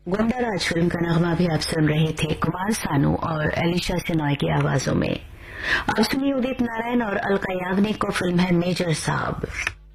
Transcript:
Goonda raj film का नगमा भी आप सुन रहे थे कुमार सानू और एलिशा सिनॉय की आवाजों में। अब सुनिए उदित नारायण और अलका याग्निक को, फिल्म है मेजर साहब।